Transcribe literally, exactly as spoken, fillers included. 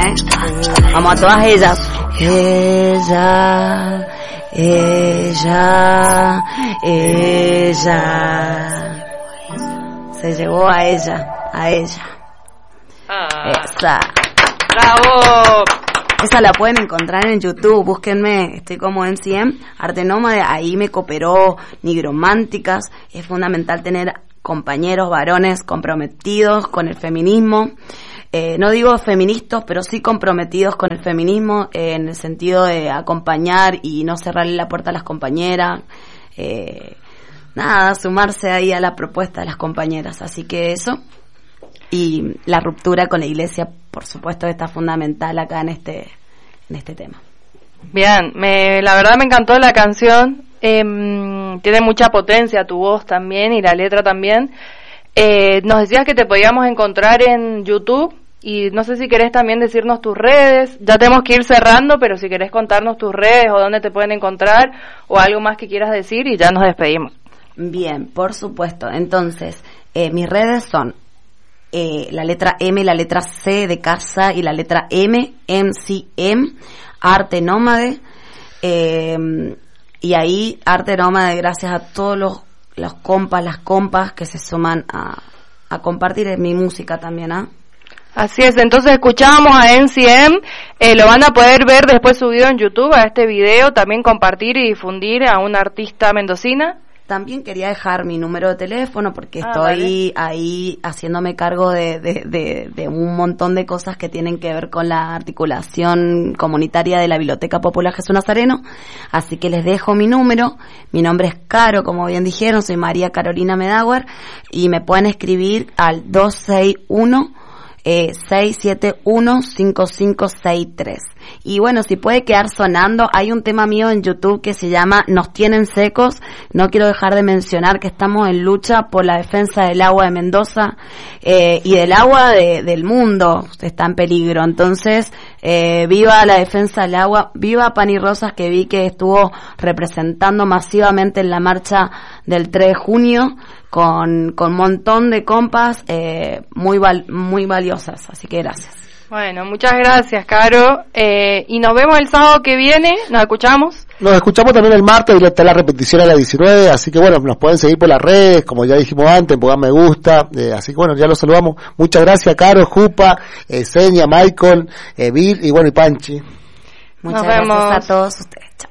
¿eh? Vamos a todas ellas. Ella, ella, ella. Se llevó a ella, a ella. Ah. Esa. ¡Bravo! Esa la pueden encontrar en YouTube, búsquenme, estoy como en C M, Arte Nómade, ahí me cooperó Nigrománticas. Es fundamental tener compañeros varones comprometidos con el feminismo, eh, no digo feministas, pero sí comprometidos con el feminismo, eh, en el sentido de acompañar y no cerrarle la puerta a las compañeras, eh, nada, sumarse ahí a la propuesta de las compañeras, así que eso. Y la ruptura con la iglesia, por supuesto, está fundamental acá en este en este tema. Bien, me, la verdad me encantó la canción, eh, tiene mucha potencia tu voz también y la letra también. Eh, nos decías que te podíamos encontrar en YouTube y no sé si querés también decirnos tus redes, ya tenemos que ir cerrando, pero si querés contarnos tus redes o dónde te pueden encontrar o algo más que quieras decir y ya nos despedimos. Bien, por supuesto. Entonces, eh, mis redes son Eh, la letra M, la letra C de casa y la letra M, M C M, Arte Nómade, eh, y ahí Arte Nómade, gracias a todos los, los compas, las compas que se suman a, a compartir mi música también, ¿ah? ¿eh? Así es, entonces escuchábamos a N C M, eh, lo van a poder ver después subido en YouTube a este video, también compartir y difundir a una artista mendocina. También quería dejar mi número de teléfono porque ah, estoy vale. ahí haciéndome cargo de, de, de, de un montón de cosas que tienen que ver con la articulación comunitaria de la Biblioteca Popular Jesús Nazareno, así que les dejo mi número. Mi nombre es Caro, como bien dijeron, soy María Carolina Medaguer y me pueden escribir al dos seis uno, seis siete uno, cinco cinco seis tres. Y bueno, si puede quedar sonando, hay un tema mío en YouTube que se llama Nos tienen secos. No quiero dejar de mencionar que estamos en lucha por la defensa del agua de Mendoza, eh, y del agua de, del mundo está en peligro. Entonces, eh, viva la defensa del agua, viva Pani Rosas, que vi que estuvo representando masivamente en la marcha del tres de junio con con un montón de compas eh, muy val, muy valiosas, así que gracias. Bueno, muchas gracias, Caro, eh, y nos vemos el sábado que viene, nos escuchamos. Nos escuchamos también el martes y está la repetición a las diecinueve, así que bueno, nos pueden seguir por las redes, como ya dijimos antes, pongan me gusta, eh, así que bueno, ya los saludamos. Muchas gracias, Caro, Jupa, eh, Seña, Michael, eh, Bill y bueno, y Panchi. Muchas nos gracias vemos a todos ustedes. Chao.